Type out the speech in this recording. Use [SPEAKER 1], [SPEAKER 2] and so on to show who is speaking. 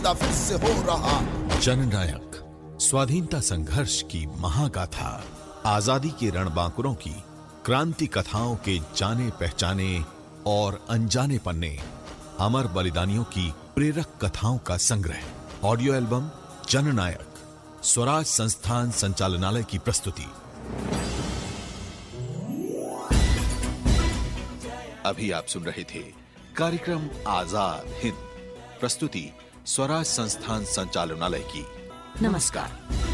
[SPEAKER 1] पैदा फिर से हो रहा।
[SPEAKER 2] जननायक, स्वाधीनता संघर्ष की महागाथा, आजादी के रणबांकुरों की क्रांति कथाओं के जाने पहचाने और अनजाने पन्ने, अमर बलिदानियों की प्रेरक कथाओं का संग्रह। ऑडियो एल्बम जननायक, स्वराज संस्थान संचालनालय की प्रस्तुति। अभी आप सुन रहे थे कार्यक्रम आजाद हिंद, प्रस्तुति स्वराज संस्थान संचालनालय की। नमस्कार।